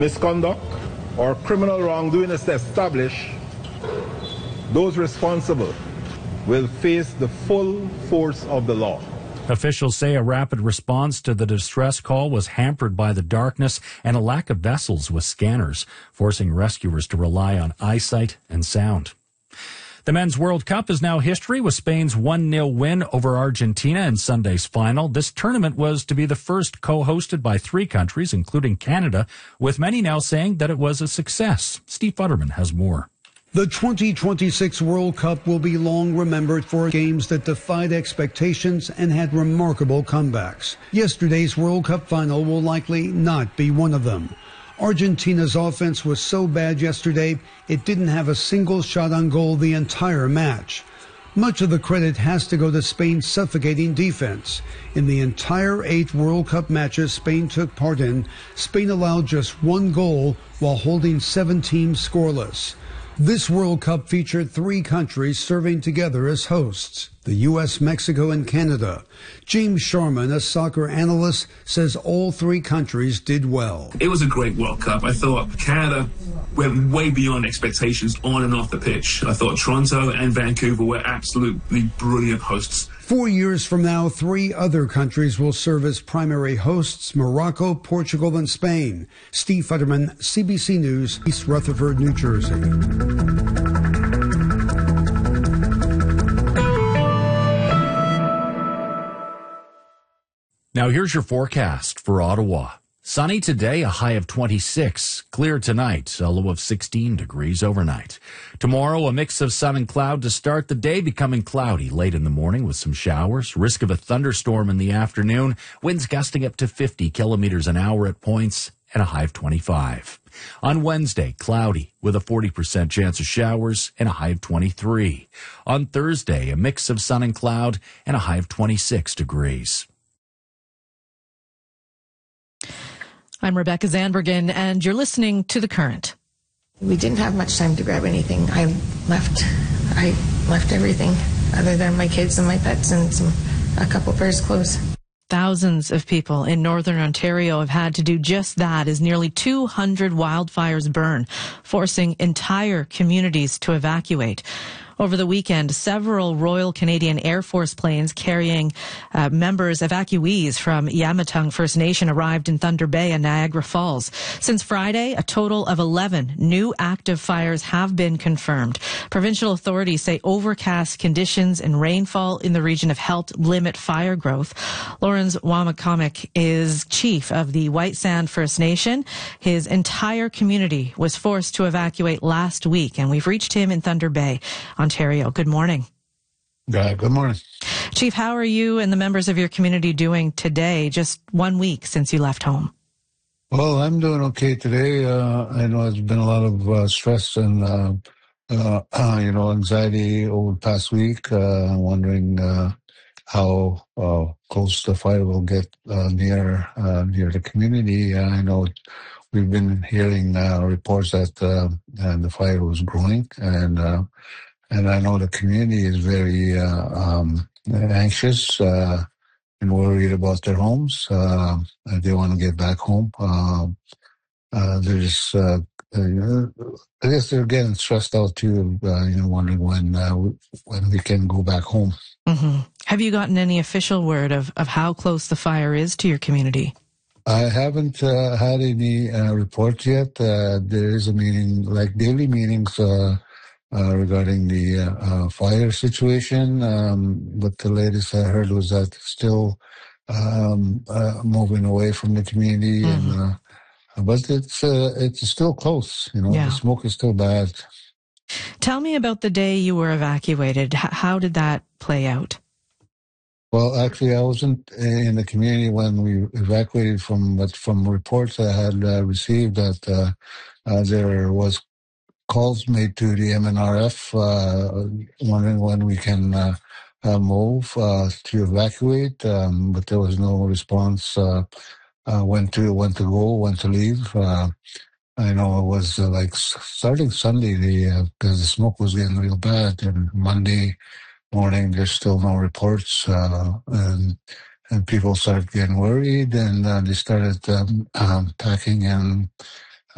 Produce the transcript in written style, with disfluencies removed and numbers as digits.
misconduct or criminal wrongdoing is established, those responsible will face the full force of the law. Officials say a rapid response to the distress call was hampered by the darkness and a lack of vessels with scanners, forcing rescuers to rely on eyesight and sound. The Men's World Cup is now history with Spain's 1-0 win over Argentina in Sunday's final. This tournament was to be the first co-hosted by 3 countries, including Canada, with many now saying that it was a success. Steve Futterman has more. The 2026 World Cup will be long remembered for games that defied expectations and had remarkable comebacks. Yesterday's World Cup final will likely not be one of them. Argentina's offense was so bad yesterday, it didn't have a single shot on goal the entire match. Much of the credit has to go to Spain's suffocating defense. In the entire 8 World Cup matches Spain took part in, Spain allowed just 1 goal while holding 7 teams scoreless. This World Cup featured 3 countries serving together as hosts, the U.S., Mexico, and Canada. James Sharman, a soccer analyst, says all 3 countries did well. It was a great World Cup. I thought Canada went way beyond expectations on and off the pitch. I thought Toronto and Vancouver were absolutely brilliant hosts. 4 years from now, 3 other countries will serve as primary hosts: Morocco, Portugal, and Spain. Steve Futterman, CBC News, East Rutherford, New Jersey. Now here's your forecast for Ottawa. Sunny today, a high of 26. Clear tonight, a low of 16 degrees overnight. Tomorrow, a mix of sun and cloud to start the day, becoming cloudy late in the morning with some showers. Risk of a thunderstorm in the afternoon. Winds gusting up to 50 kilometers an hour at points, and a high of 25. On Wednesday, cloudy with a 40% chance of showers and a high of 23. On Thursday, a mix of sun and cloud and a high of 26 degrees. I'm Rebecca Zandbergen, and you're listening to The Current. We didn't have much time to grab anything. I left everything other than my kids and my pets and a couple pairs of clothes. Thousands of people in northern Ontario have had to do just that as nearly 200 wildfires burn, forcing entire communities to evacuate. Over the weekend, several Royal Canadian Air Force planes carrying evacuees from Yamatung First Nation arrived in Thunder Bay and Niagara Falls. Since Friday, a total of 11 new active fires have been confirmed. Provincial authorities say overcast conditions and rainfall in the region have helped limit fire growth. Lawrence Wamakomic is chief of the White Sand First Nation. His entire community was forced to evacuate last week, and we've reached him in Thunder Bay, Ontario. Good morning. Good morning. Chief, how are you and the members of your community doing today, just 1 week since you left home? Well, I'm doing okay today. I know it's been a lot of stress and, anxiety over the past week. I'm wondering how close the fire will get near the community. I know we've been hearing reports that the fire was growing, and I know the community is very anxious and worried about their homes. They want to get back home. I guess they're getting stressed out too, wondering when we can go back home. Mm-hmm. Have you gotten any official word of how close the fire is to your community? I haven't had any reports yet. There is a meeting, like daily meetings, regarding the fire situation, but the latest I heard was that it's still moving away from the community, but it's still close. The smoke is still bad. Tell me about the day you were evacuated. How did that play out? Well, actually, I wasn't in the community when we evacuated but from reports I had received that there was calls made to the MNRF wondering when we can move to evacuate, but there was no response when to go, when to leave. I know it was starting Sunday because the smoke was getting real bad, and Monday morning there's still no reports, and people started getting worried, and they started packing and